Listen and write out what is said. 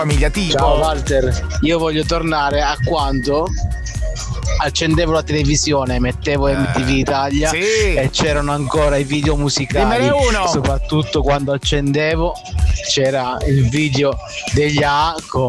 famiglia tipo. Ciao Walter, io voglio tornare a quando accendevo la televisione, mettevo MTV Italia e c'erano ancora i video musicali. Dimmene uno. Soprattutto quando accendevo c'era il video degli A con